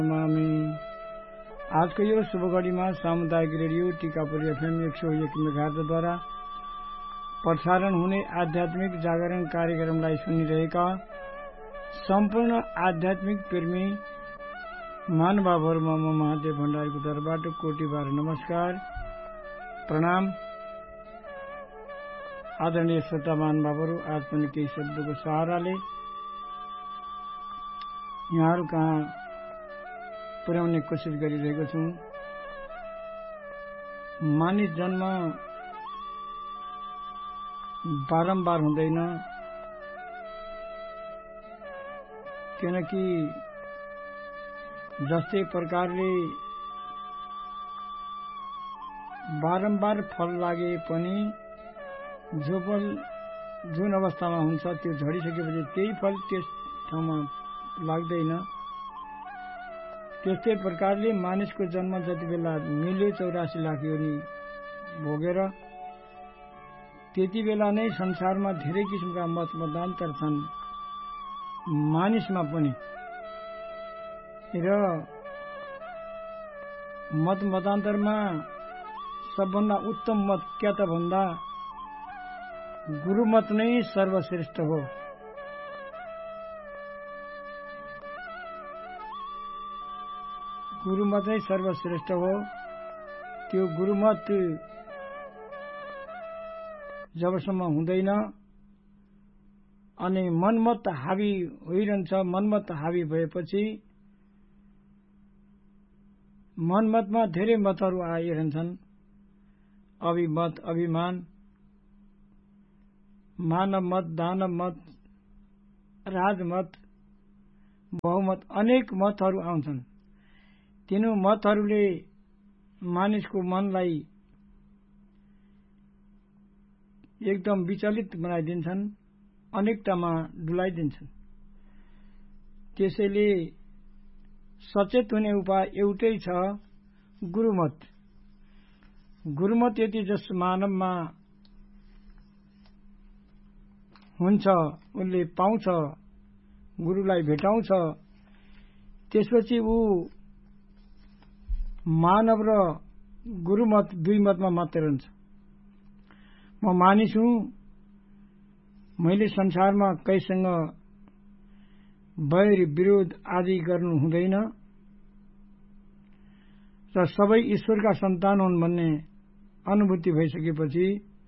आजको यो शुभ घडीमा सामुदायिक रेडियो टिकापुर FM 101 मेगाहर्जद्वारा प्रसारण हुने आध्यात्मिक जागरण कार्यक्रमलाई सुनिरहेका सम्पूर्ण आध्यात्मिक प्रेमी महानुभावहरुमा म महादेव भण्डारीको तर्फबाट कोटिबार नमस्कार प्रणाम। आदरणीय श्रोता महानुभावहरु, आज पनि केही शब्दको सहाराले यहाँहरु कहाँ पुर्याउने कोसिस गरिरहेको छु। मानिस जन्म बारम्बार हुँदैन, किनकि जस्तै प्रकारले बारम्बार फल लागे पनि जो फल जुन अवस्थामा हुन्छ त्यो झडिसकेपछि त्यही फल त्यस ठाउँमा लाग्दैन। त्यस्तै प्रकारले मानिसको जन्म जति बेला मिल्यो 84 लाख योनि भोगेर, त्यति बेला नै संसारमा धेरै किसिमका मत मतान्तर छन् मानिसमा पनि। र मत मतान्तरमा सबभन्दा उत्तम मत क्या त भन्दा गुरु मत नै सर्वश्रेष्ठ हो। गुरुमत नै सर्वश्रेष्ठ हो। त्यो गुरुमत जबसम्म हुँदैन अनि मनमत हावी होइरहन्छ, मनमत हावी भएपछि मनमतमा धेरै मतहरू आइरहन्छन्। अभिमत, अभिमान, मानव मत, दानव मत, राजमत, बहुमत, अनेक मतहरू आउँछन्। तीनों मतहरूले मानिसको मनलाई एकदम विचलित बनाइदिन्छन्, अनेकतामा डुलाइदिन्छन्। त्यसैले सचेत हुने उपाय एउटै छ, गुरुमत। गुरुमत यति जस मानवमा हुन्छ, उसले पाउँछ, गुरुलाई भेटाउँछ, त्यसपछि ऊ मानव र गुरुमत दुई मतमा मात्र रहन्छ। म मानिस हुँ, मैले संसारमा कैसँग वैर विरोध आदि गर्नु हुँदैन र सबै ईश्वरका सन्तान हुन् भन्ने अनुभूति भइसकेपछि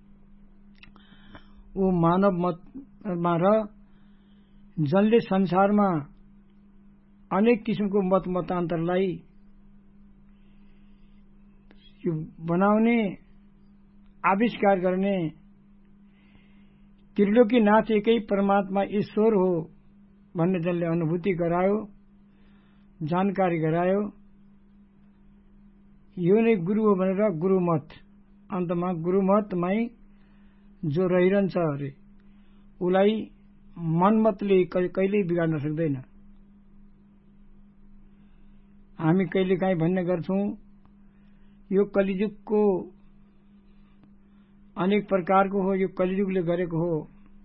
ऊ मानव मतमा र जसले संसारमा अनेक किसिमको मत मतान्तरलाई बनाउने, आविष्कार गर्ने, त्रिलोकीनाथ एकै परमात्मा ईश्वर हो भन्ने जसले अनुभूति गरायो, जानकारी गरायो, यो नै गुरु हो भनेर गुरुमत, अन्तमा गुरुमतमै जो रहिरहन्छ अरे उलाई मनमतले कहिल्यै बिगाड्न सक्दैन। हामी कहिलेकाहीँ भन्ने गर्छौं, यो कलियुगको अनेक प्रकारको हो, यो कलियुगले गरेको हो।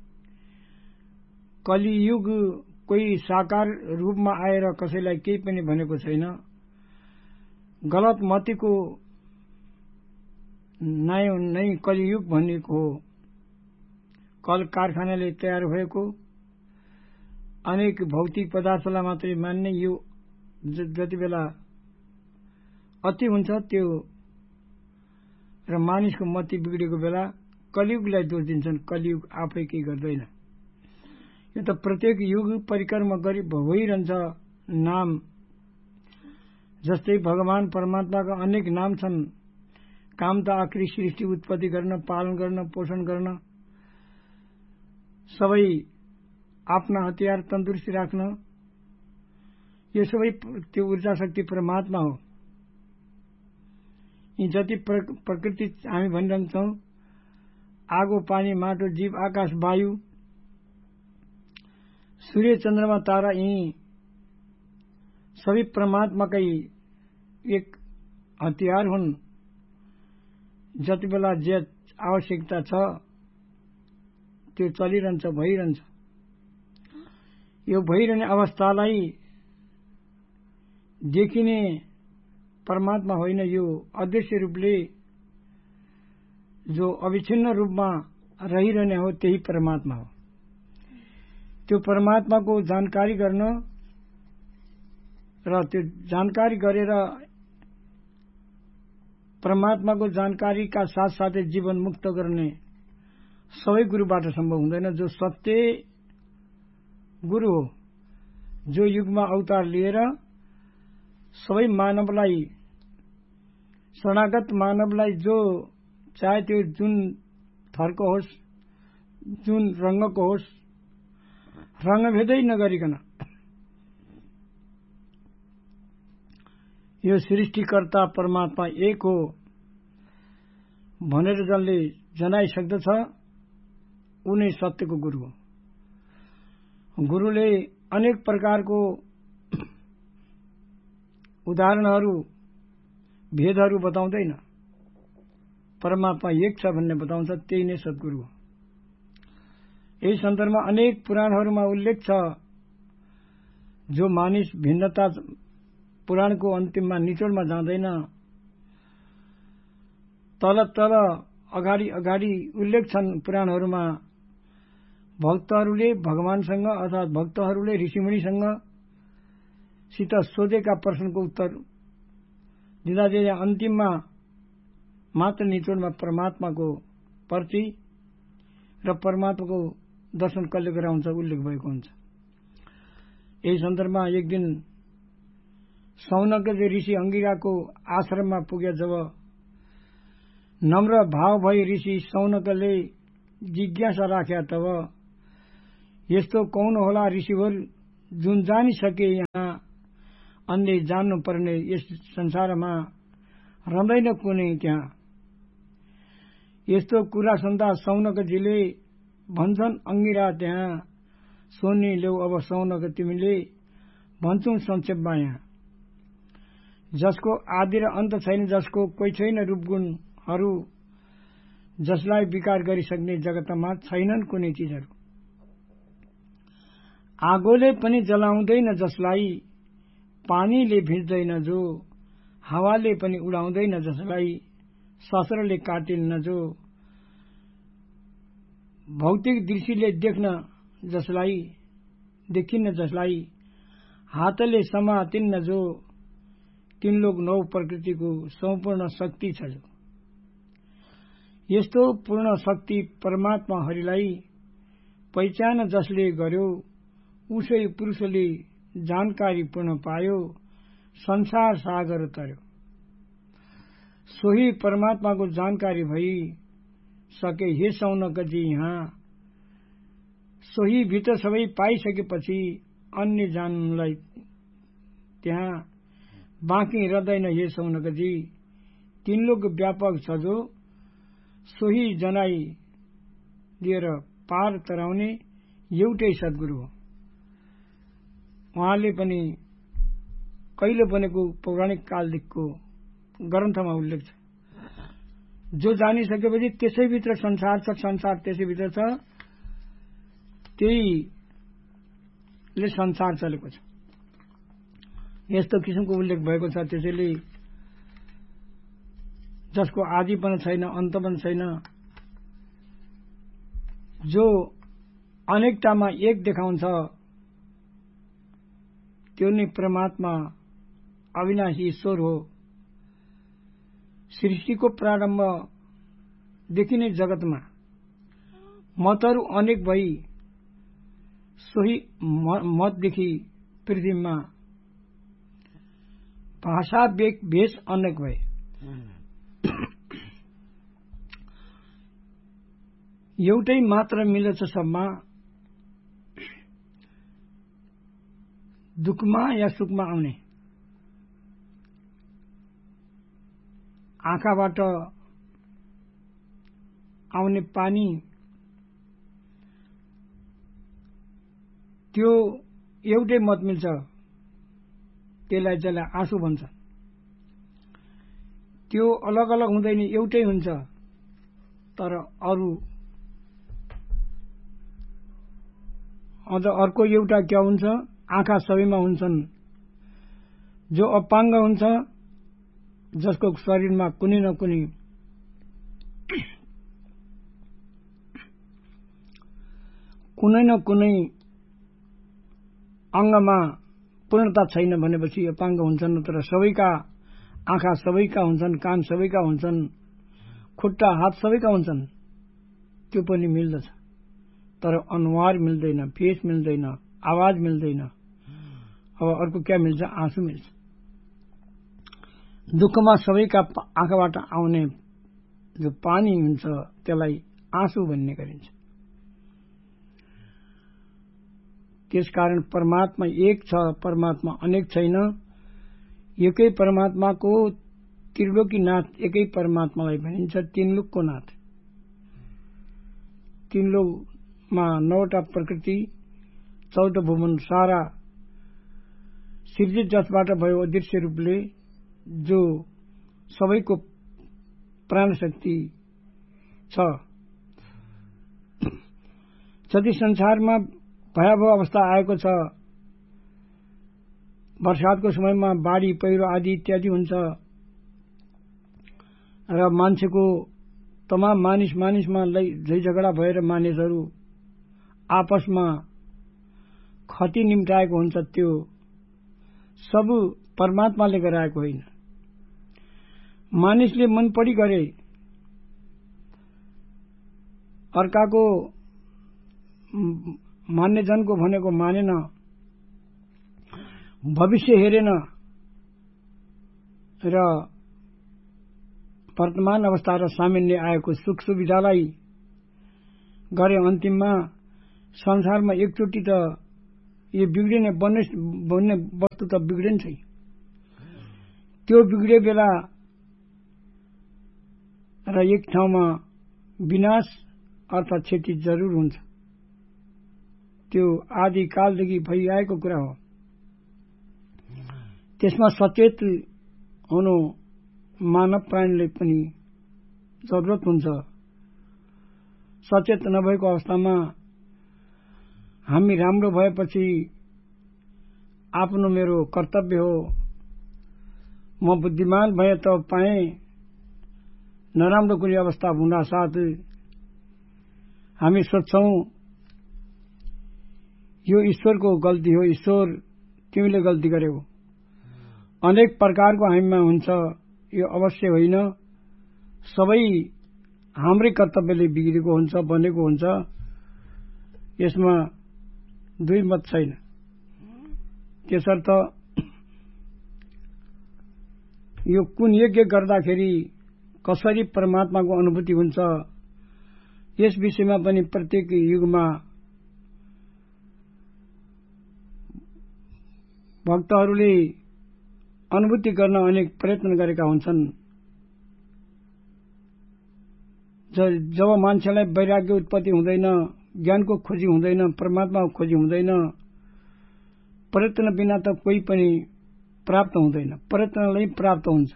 कलियुग कोही साकार रूपमा आएर कसैलाई केही पनि भनेको छैन। गलत मतिको नै कलियुग भनेको हो। कल कारखानाले तयार भएको अनेक भौतिक पदार्थलाई मात्रै मान्ने यो जति बेला अति हुन्छ त्यो र मानिसको मति बिग्रेको बेला कलियुगलाई दोष दिन्छन्। कलियुग आफै केही गर्दैन। यो त प्रत्येक युग परिक्रमा गरी भइरहन्छ। नाम जस्तै भगवान परमात्माका अनेक नाम छन्। काम त आखिरी सृष्टि उत्पत्ति गर्न, पालन गर्न, पोषण गर्न, सबै आफ्ना हतियार तन्दुरुस्ती राख्न, यो सबै त्यो ऊर्जा शक्ति परमात्मा हो। यी जति प्रकृति हामी भनिरहन्छौं, आगो, पानी, माटो, जीव, आकाश, वायु, सूर्य, चन्द्रमा, तारा, यी सबै परमात्माकै एक हतियार हुन्। जति बेला जे आवश्यकता छ त्यो चलिरहन्छ, भइरहन्छ। यो भइरहने अवस्थालाई देखिने परमात्मा होइन, यो अदृश्य रूपले जो अविच्छिन्न रूपमा रहिरहने हो त्यही परमात्मा हो। त्यो परमात्माको जानकारी गर्न र त्यो जानकारी गरेर परमात्माको जानकारीका साथसाथै जीवन मुक्त गर्ने सबै गुरुबाट सम्भव हुँदैन। जो सत्य गुरु हो, जो युगमा अवतार लिएर सबै मानवलाई, शरणागत मानवलाई जो चाहे त्यो जुन थरको होस्, जुन रंगको होस्, रंगभेदै नगरिकन यो सृष्टिकर्ता परमात्मा एक हो भनेर जसले जनाइसक्दछ उनी सत्यको गुरु हो। गुरुले अनेक प्रकारको उदाहरणहरू, भेदहरू बताउँदैन, परमात्मा एक छ भन्ने बताउँछ, त्यही नै सद्गुरु हो। यही सन्दर्भमा अनेक पुराणहरूमा उल्लेख छ, जो मानिस भिन्नता पुराणको अन्तिममा निचोडमा जाँदैन, तल तल अगाडि अगाडि उल्लेख छन् पुराणहरूमा। भक्तहरूले भगवानसँग अर्थात भक्तहरूले ऋषिमुनिसँग सित सोधेका प्रश्नको उत्तर दिँदा दिँदा अन्तिममा मात्र निचोडमा परमात्माको पर्ची र परमात्माको दर्शन कसले गराउँछ उल्लेख भएको हुन्छ। यही सन्दर्भमा एक दिन सौनक ऋषि अंगिकाको आश्रममा पुगे। जब नम्र भाव भई ऋषि सौनकले जिज्ञासा राख्या, तब यस्तो कौन होला ऋषिवर जुन जानिसके यहाँ अन्य जान्नु पर्ने यस संसारमा रहँदैन कुनै त्यहाँ। यस्तो कुरा सुन्दा सौनकजीले भन्छन्, अंगिरा त्यहाँ सोनी ल्याऊ अब सौनक तिमीले भन्छौ संक्षेपमा यहाँ। जसको आदि र अन्त छैन, जसको कोही छैन रूपगुणहरू, जसलाई विकार गरिसक्ने जगतमा छैनन् कुनै चीजहरू। आगोले पनि जलाउँदैन जसलाई, पानीले भिज्दैन जो, हावाले पनि उडाउँदैन जसलाई, शस्त्रले काटिन्न जो, भौतिक दृष्टिले देख्न जसलाई, देखिन्न जसलाई, हातले समातिन्न जो, तीन लोक नौ प्रकृतिको सम्पूर्ण शक्ति छ जो। यस्तो पूर्ण शक्ति परमात्मा हरिलाई पहिचान जसले गर्यो, उसै पुरुषले जानकारी पूर्ण पायो, संसार सागर तर्यो। सोही परमात्माको जानकारी भई सके हे सौनकजी यहाँ। सोही भित्र सबै पाइसकेपछि अन्य जान्नलाई त्यहाँ बाँकी रहँदैन हे सौनकजी। तीन लोक व्यापक छ जो, सोही जनाई दिएर पार तराउने एउटै सद्गुरु हो। उहाँले पनि कहिले बनेको पौराणिक कालदेखिको ग्रन्थमा उल्लेख छ। जो जानिसकेपछि त्यसैभित्र संसार छ, संसार त्यसैभित्र छ, त्यहीले संसार चलेको छ। यस्तो किसिमको उल्लेख भएको छ। त्यसैले जसको आदि पनि छैन, अन्त पनि छैन, जो अनेकतामा एक देखाउँछ, त्यो नै परमात्मा अविनाशी ईश्वर हो। सृष्टिको प्रारम्भदेखि नै जगतमा मतहरू अनेक भई सोही मतदेखि पृथ्वीमा भाषा भेष अनेक भए। एउटै मात्र मिल्दछ सबमा, दुःखमा या सुखमा आउने। आँखाबाट आउने पानी त्यो एउटै मत मिल्छ, त्यसलाई जसलाई आँसु भन्छ। त्यो अलग अलग हुँदैन, एउटै हुन्छ। तर अरू अझ अर्को एउटा क्या हुन्छ, आँखा सबैमा हुन्छन् जो अपाङ्ग हुन्छ, जसको शरीरमा कुनै न कुनै अङ्गमा पूर्णता छैन भनेपछि अपाङ्ग हुन्छन्। तर सबैका आँखा सबैका हुन्छन्, कान सबैका हुन्छन्, खुट्टा हात सबैका हुन्छन्, त्यो पनि मिल्दछ। तर अनुहार मिल्दैन, फेस मिल्दैन, आवाज मिल्दैन। अब अर्को क्या मिल्छ? आँसु मिल्छ। दुःखमा सबैका आँखाबाट आउने जो पानी हुन्छ त्यसलाई आँसु भन्ने गरिन्छ। त्यसकारण परमात्मा एक छ, परमात्मा अनेक छैन। एकै परमात्माको त्रिलोकी नाथ एकै परमात्मालाई भनिन्छ तीनलोकको नाथ। तीनलोकमा 9वटा प्रकृति, 14 भुवन सारा सिर्जित जसबाट भयो अदृश्य रूपले, जो सबैको प्राण शक्ति छ। जति संसारमा भयावह अवस्था आएको छ, वर्षातको समयमा बाढी पहिरो आदि इत्यादि हुन्छ र मान्छेको तमाम मानिसमा झै झगडा भएर मानिसहरू आपसमा खती निम्टाएको हुन्छ। त्यो सब परमात्माले गराएको होइन। मानिसले मन परी गरे, अर्काको मान्ने जनको भनेको मानेन, भविष्य हेरेन र वर्तमान अवस्था र सामान्य आएको सुख सुविधालाई गरे। अन्तिममा संसारमा एकचोटि त यो बिग्रिने बन्ने वस्तु त बिग्रिन्छ। त्यो बिग्रे बेला र एक ठाउँमा विनाश अर्थात क्षति जरूर हुन्छ। त्यो आदिकालदेखि भइआएको कुरा हो। त्यसमा सचेत हुनु मानव प्राणीले पनि जरुरत हुन्छ। सचेत नभएको अवस्थामा हामी राम्रो भएपछि आफ्नो मेरो कर्तव्य हो, म बुद्धिमान भए त पाएँ, नराम्रो कुनै अवस्था हुँदा साथ हामी सोच्छौं यो ईश्वरको गल्ती हो, ईश्वर तिमीले गल्ती गर्यौ। अनेक प्रकारको हामीमा हुन्छ। यो अवश्य होइन। सबै हाम्रै कर्तव्यले बिग्रेको हुन्छ, बनेको हुन्छ। यसमा दुई मत छैन। त्यसर्थ यो कुन यज्ञ गर्दाखेरि कसरी परमात्माको अनुभूति हुन्छ, यस विषयमा पनि प्रत्येक युगमा भक्तहरूले अनुभूति गर्न अनेक प्रयत्न गरेका हुन्छन्। जब मान्छेलाई वैराग्य उत्पत्ति हुँदैन, ज्ञानको खोजी हुँदैन, परमात्माको खोजी हुँदैन, प्रयत्न बिना त कोही पनि प्राप्त हुँदैन, प्रयत्नले प्राप्त हुन्छ।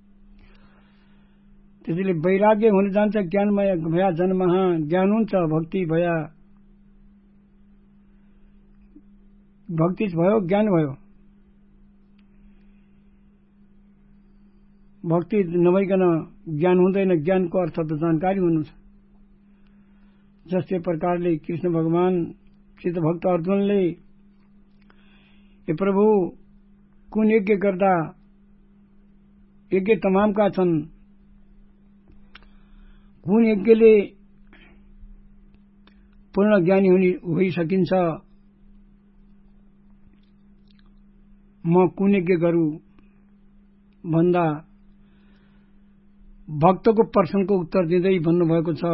त्यसैले वैराग्य हुन जान्छ, ज्ञानमय भया जन्महा, ज्ञान हुन्छ भक्ति भया, भक्ति भयो ज्ञान भयो। भक्ति नभइकन ज्ञान हुँदैन। ज्ञानको अर्थ त जानकारी हुनु छ। जस्तै प्रकारले कृष्ण भगवान सिद्ध भक्त अर्जुनले हे प्रभु कुन यज्ञ गर्दा, यज्ञ तमामका छन्, कुन यज्ञले पूर्ण ज्ञानी होइ सकिन्छ, म कुन यज्ञ गरू भन्दा भक्तको प्रश्नको उत्तर दिँदै भन्नुभएको छ,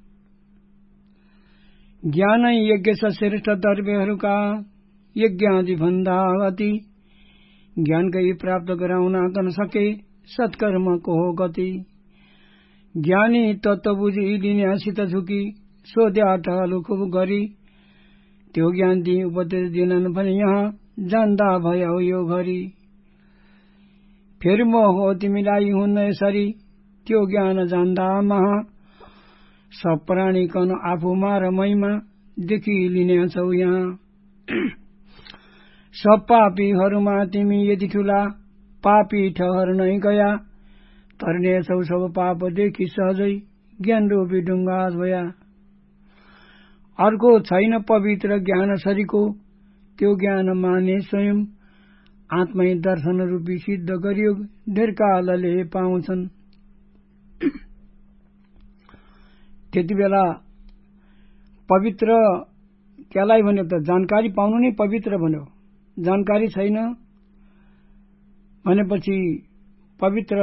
ज्ञान यज्ञ श्रेष्ठ द्रव्यहरूका यज्ञ आदि भन्दा अति, ज्ञानकै प्राप्त गराउन गर्न सके सत्कर्मको हो गति। ज्ञानी तत्व बुझी लिनेसित झुकी सोध्याट लुखुब गरी, त्यो ज्ञान दिई उपदेश दिनन् भने यहाँ जान्दा भयो यो घरी। फेरि म हो तिमीलाई हुन्न यसरी, त्यो ज्ञान जान्दा महा, सब प्राणी कन आफूमा र मैमा देखि लिने छौ यहाँ। सब पापीहरूमा तिमी यदि ठुला, पापी ठहर नै गया, तर्ने सब पाप देखि सहजै ज्ञान रूपी ढुङ्गा भया। अर्को छैन पवित्र ज्ञान सरीको, त्यो ज्ञान माने स्वयं आत्मै दर्शन रूपी सिद्ध गरियो, धेर कालले पाउँछन्। त्यति बेला पवित्र केलाई भन्यो त जानकारी पाउनु नै पवित्र भन्यो। जानकारी छैन भनेपछि पवित्र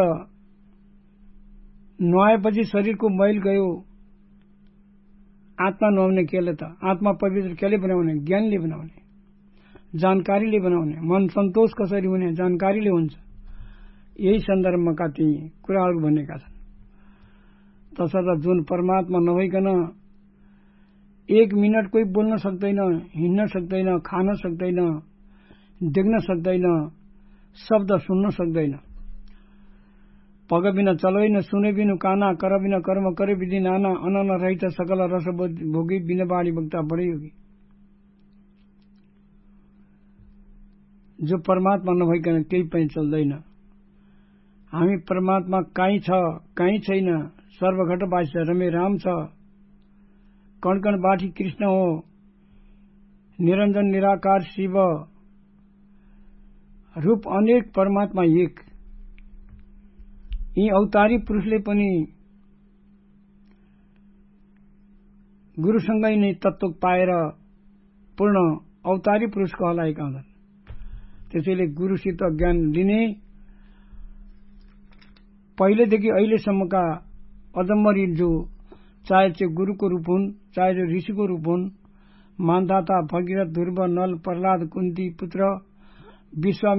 नुहाएपछि शरीरको मैल गयो, आत्मा नुहाउने केले त? आत्मा पवित्र केले बनाउने? ज्ञानले बनाउने, जानकारीले बनाउने। मन सन्तोष कसरी हुने? जानकारीले हुन्छ। यही सन्दर्भमा ती कुराहरू भनेका छन्। तसर्थ जुन परमात्मा नभइकन 1 मिनट कोही बोल्न सक्दैन, हिँड्न सक्दैन, खान सक्दैन, देख्न सक्दैन, शब्द सुन्न सक्दैन। पग बिना चलोइन, सुने बिनु काना, कर बिना कर्म करे विधि नाना, अनन रहित सकल रस भोगी, बिना बाणी वक्ता बड़े योगी। जो परमात्मा नभइकन केही पनि चल्दैन। हामी परमात्मा काहीँ छ, काहीँ छैन, सर्वघट बास्य रमे राम छ, कण कण बाठी कृष्ण हो, निरञ्जन निराकार शिव, रूप अनेक परमात्मा एक। यी अवतारी पुरुषले पनि गुरुसँगै नै तत्त्व पाएर पूर्ण अवतारी पुरुष कहलाएका हुन्छन्। त्यसैले गुरुसित ज्ञान लिने पहिलेदेखि अहिलेसम्मका अदम्बरी जो चाहे चाहिँ गुरुको रूप हुन्, चाहे जो ऋषिको रूप हुन्, मानदाता, भगीरथ, ध्रुव, नल, प्रहलाद, कुन्ती पुत्र, विश्वामित्र